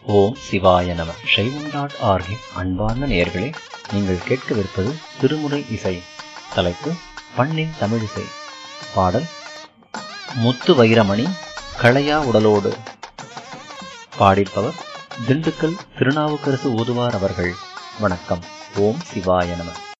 ஓம் சிவாய நம. சைவம்.org அன்பார்ந்த நேயர்களே, நீங்கள் கேட்கவிருப்பது திருமுறை இசை. தலைப்பு பண்ணின் தமிழிசை. பாடல் முத்து வைரமணி களையா உடலோடு. பாடிப்பவர் திண்டுக்கல் திருநாவுக்கரசு ஓதுவார் அவர்கள். வணக்கம். ஓம் சிவாய நம.